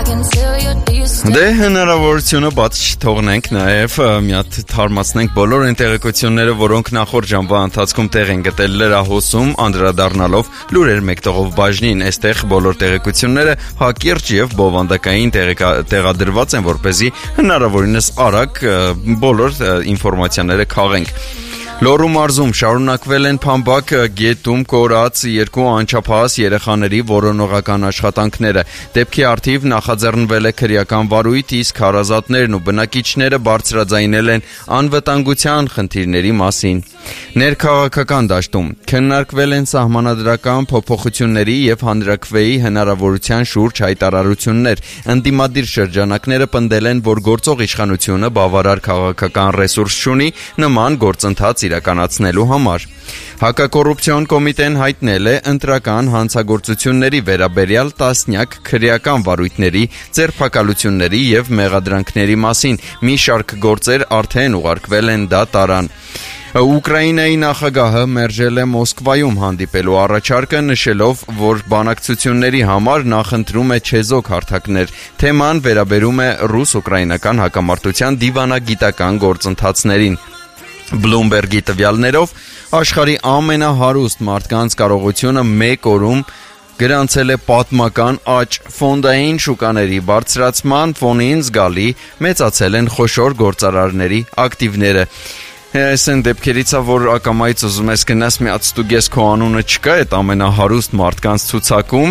Դե հնարավորությունը բաց չթողնենք, նաև մի հատ թարմացնենք բոլոր այն տեղեկությունները, որոնք նախորդ ժամվա ընթացքում տեղ են գտել լրահոսում, անդրադառնալով լուրեր մեկտողով բաժնին, այստեղ բոլոր տեղեկությունները հակիրճ եւ բովանդակային տեղադրված են, որպեսզի հնարավորինս արագ բոլոր ինֆորմացիաները քաղենք։ Լոռու մարզում շարունակվել են Փամբակ գետում կորած 2 անչափահաս երեխաների որոնողական աշխատանքները։ Դեպքի առթիվ նախաձեռնվել է քրեական վարույթ, իսկ հարազատներն ու բնակիչները բարձրաձայնել են անվտանգության խնդիրների մասին։ Ներքաղաքական դաշտում քննարկվել են սահմանադրական փոփոխությունների եւ հանրաքվեի հնարավորության շուրջ հայտարարություններ։ Ընդդիմադիր շրջանակները պնդել են, որ գործող իշխանությունը բավարար քաղաքական ռեսուրս չունի նման գործընթաց իրականացնելու համար։ Հակակոռուպցիոն կոմիտեն հայտնել է ընտրական հանցագործությունների վերաբերյալ տասնյակ քրեական վարույթների, ձերբակալությունների եւ մեղադրանքների մասին։ Մի շարք գործեր արդեն ուղարկվել են դատարան։ Ուկրաինայի նախագահը մերժել է Մոսկվայում հանդիպելու առաջարկը, նշելով, որ բանակցությունների համար նախընտրում է չեզոք հարթակներ։ Թեման վերաբերում է ռուս-ուկրաինական հակամարտության դիվանագիտական գործընթացներին։ Բլումբերգի տվյալներով աշխարհի ամենահարուստ մարդկանց կարողությունը մեկ օրում գրանցել է պատմական աճ, ֆոնդային շուկաների բարձրացման ֆոնին զգալի մեծացել են խոշոր գործարարների ակտիվները։ Այս են դեպքերից, որ ակամայից ուզում ես գնաս մի հատ ստուգես քո անունը չկա այդ ամենահարուստ մարդկանց ցուցակում,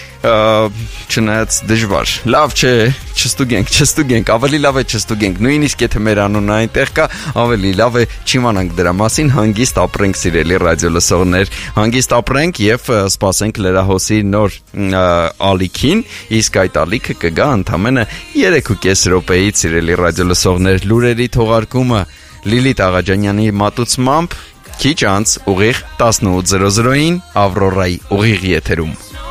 չնայած դժվար։ Լավ չէ, չստուգենք, ավելի լավ է չստուգենք, նույնիսկ եթե մեր անունը այնտեղ կա, ավելի լավ է չիմանանք դրա մասին, հանգիստ ապրենք սիրելի ռադիո լսողներ, հանգիստ ապրենք եւ սպասենք լրահոսի նոր ալիքին, իսկ այդ ալիքը կգա ընդամենը 3.5 րոպեից սիրելի ռադիո լսողներ, լուրերի թողարկումը Լիլիթ Աղաջանյանի մատուցմամբ քիչ անց ուղիղ 18:00-ին Ավրորայի ուղիղ եթերում։